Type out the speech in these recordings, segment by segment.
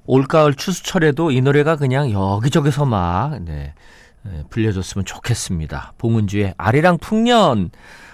올가을 추수철에도 이 노래가 그냥 여기저기서 막 불려줬으면 좋겠습니다. 봉은주의 아리랑 풍년,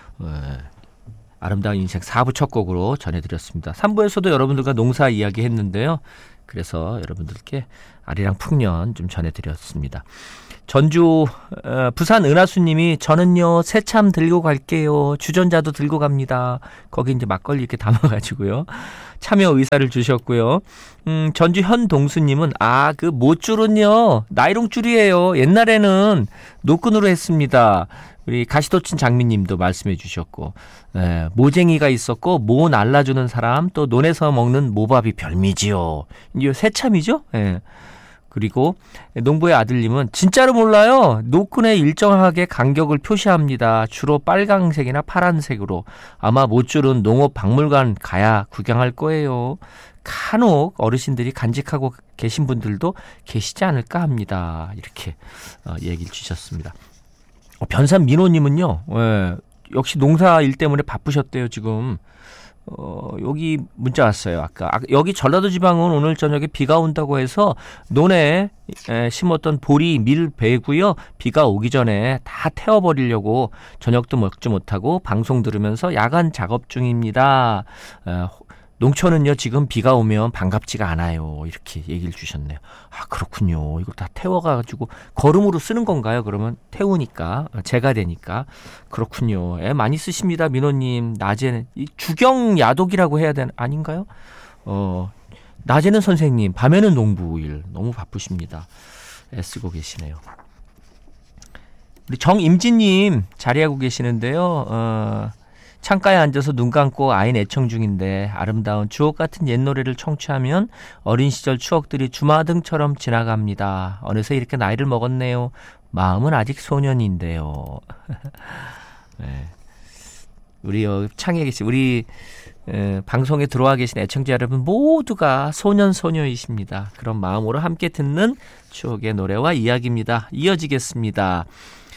아름다운 인생 4부 첫 곡으로 전해드렸습니다. 3부에서도 여러분들과 농사 이야기 했는데요. 그래서 여러분들께 아리랑 풍년 좀 전해드렸습니다. 전주 부산 은하수님이 저는요 새참 들고 갈게요. 주전자도 들고 갑니다. 거기 이제 막걸리 이렇게 담아가지고요. 참여 의사를 주셨고요. 전주 현동수님은 그 못줄은요 나이롱줄이에요. 옛날에는 노끈으로 했습니다. 우리 가시도친 장미님도 말씀해 주셨고, 모쟁이가 있었고 모 날라주는 사람, 또 논에서 먹는 모밥이 별미지요. 이게 새참이죠. 그리고 농부의 아들님은 진짜로 몰라요. 노끈에 일정하게 간격을 표시합니다. 주로 빨강색이나 파란색으로. 아마 못줄은 농업 박물관 가야 구경할 거예요. 간혹 어르신들이 간직하고 계신 분들도 계시지 않을까 합니다. 이렇게 얘기를 주셨습니다. 변산 민호님은요, 역시 농사 일 때문에 바쁘셨대요, 지금. 여기 문자 왔어요. 아까 여기 전라도 지방은 오늘 저녁에 비가 온다고 해서 논에 심었던 보리, 밀, 배고요. 비가 오기 전에 다 태워버리려고 저녁도 먹지 못하고 방송 들으면서 야간 작업 중입니다. 농촌은요 지금 비가 오면 반갑지가 않아요. 이렇게 얘기를 주셨네요. 그렇군요. 이걸 다 태워가지고 거름으로 쓰는 건가요? 그러면 태우니까 재가 되니까. 그렇군요. 많이 쓰십니다, 민호님. 낮에는 주경야독이라고 해야 되는 아닌가요? 낮에는 선생님, 밤에는 농부일. 너무 바쁘십니다. 애쓰고 계시네요. 우리 정임진님 자리하고 계시는데요. 창가에 앉아서 눈 감고 아인 애청 중인데 아름다운 주옥 같은 옛 노래를 청취하면 어린 시절 추억들이 주마등처럼 지나갑니다. 어느새 이렇게 나이를 먹었네요. 마음은 아직 소년인데요. 네. 우리 창에 계신 우리 방송에 들어와 계신 애청자 여러분 모두가 소년 소녀이십니다. 그런 마음으로 함께 듣는 추억의 노래와 이야기입니다. 이어지겠습니다.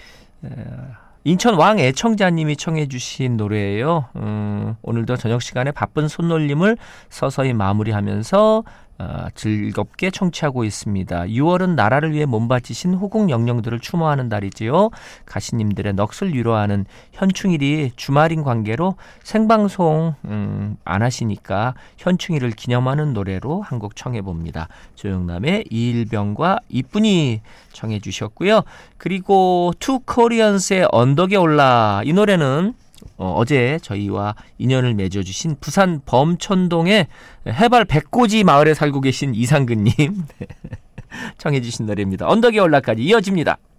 인천 왕 애청자님이 청해 주신 노래예요. 오늘도 저녁 시간에 바쁜 손놀림을 서서히 마무리하면서 즐겁게 청취하고 있습니다. 6월은 나라를 위해 몸바치신 호국 영령들을 추모하는 달이지요. 가시님들의 넋을 위로하는 현충일이 주말인 관계로 생방송 안 하시니까 현충일을 기념하는 노래로 한 곡 청해봅니다. 조영남의 이일병과 이쁜이 청해 주셨고요. 그리고 투 코리언스의 언덕에 올라, 이 노래는 어제 저희와 인연을 맺어주신 부산 범천동의 해발 100고지 마을에 살고 계신 이상근님 청해 주신 노래입니다. 언덕에 올라까지 이어집니다.